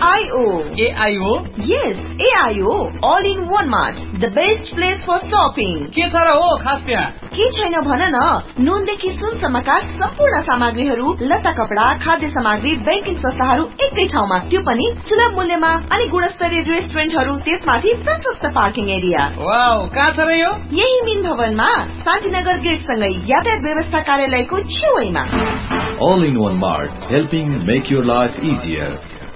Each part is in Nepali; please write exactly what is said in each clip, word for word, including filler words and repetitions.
I O. A I O? Yes, A I O. All in one mart. The best place for shopping. के छ र हो खास त्यहाँ? के छैन भन न, नुनदेखि सुनसम्मका सम्पूर्ण सामग्रीहरू, लत्ता कपडा, खाद्य सामग्री, बैंकिङ संस्थाहरू एकै ठाउँमा, त्यो पनि सुलभ मूल्यमा अनि गुणस्तरीय रेस्टुरेन्टहरू, त्यसमाथि प्रशस्त पार्किङ एरिया। वाउ, कहाँ छ र यो? यही मिन भवनमा शान्तिनगर गेट सँगै यातायात व्यवस्था कार्यालयको छेउमा। All in one mart, helping make your life easier.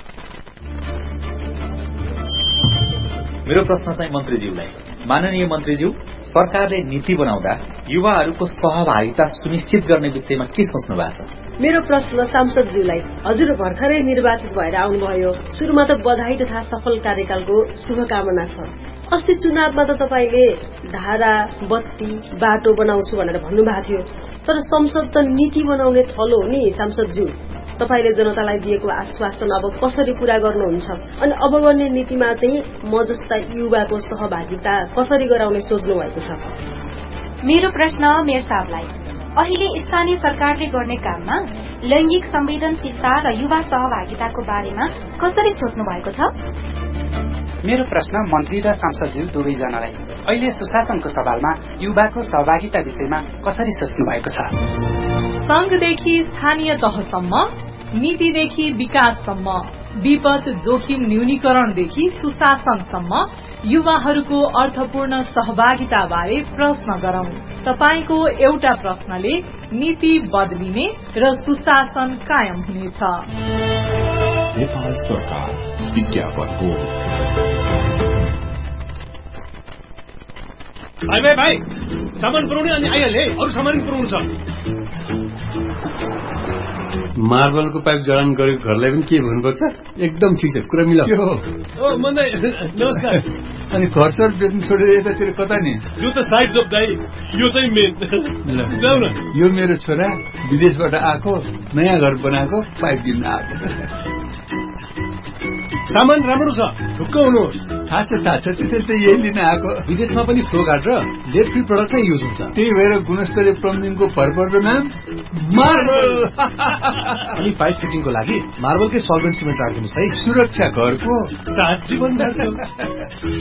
मेरो प्रश्न चाहिँ मन्त्रीज्यूलाई। माननीय मन्त्रीज्यू, सरकारले नीति बनाउँदा युवाहरूको सहभागिता सुनिश्चित गर्ने विषयमा के सोच्नु भएको छ? मेरो प्रश्न सांसदज्यूलाई। हजुर भर्खरै निर्वाचित भएर आउनुभयो। सुरुमा त बधाई तथा सफल कार्यकालको शुभकामना छ। अस्ति चुनावमा त तपाईले धारा, बत्ती, बाटो बनाउँछु भनेर भन्नुभएको थियो, तर संसद त नीति बनाउने थलो हो नि सांसदज्यू। तपाईले जनतालाई दिएको आश्वासन अब कसरी पूरा गर्नुहुन्छ अनि अब बन्ने नीतिमा चाहिँ म जस्ता युवाको सहभागिता कसरी गराउने सोच्नु भएको छ? मेरो प्रश्न मेयर साहबलाई। अहिले स्थानीय सरकारले गर्ने काममा लैंगिक संवेदनशीलता र युवा सहभागिताको बारेमा कसरी सोच्नु भएको छ? मेरो प्रश्न मन्त्री र सांसदज्यू दुवैजनालाई। अहिले सुशासनको सवालमा युवाको सहभागिता विषयमा कसरी सोच्नु भएको छ? संघदेखि स्थानीय तहसम्म, नीतिदेखि विकाससम्म, विपद जोखिम न्यूनीकरणदेखि सुशासनसम्म युवाहरूको अर्थपूर्ण सहभागिता बारे प्रश्न गरौं। तपाईको एउटा प्रश्नले नीति बदलिने र सुशासन कायम हुनेछ। नेपाल सरकार विज्ञापन हो। भाइ भाइ भाइ, सामान पुर्याउने अनि आइहाले, अरू सामान पुर्याउनु छ। मार्बलको पाइप जडान गरेको घरलाई पनि के भन्नुपर्छ? एकदम ठिक छ, कुरा मिलाऊ। ओ मन्दै, नमस्कार। अनि घर सर बेच्नु छोडेर यतातिर कता नि? यो त साइड जब दाइ, यो चाहिँ मेन। जाऊ न। यो मेरो छोरा विदेशबाट आएको, नयाँ घर बनाएको, पाइप दिन आएको। सामान राम्रो छ, ढुक्क हुनुहोस्। थाहा छ थाहा छ, त्यसैले त यही लिन आएको। विदेशमा पनि फ्लो गार्ड र लेड फ्री प्रडक्ट नै युज हुन्छ। त्यही भएर गुणस्तरीय प्लम्बिङको भरपर्दो नाम मार्बल। अनि पाइप फिटिङको लागि मार्बलकै सल्भेन्ट सिमेन्ट राखिदिनुहोस् है। सुरक्षा घरको सात जीवन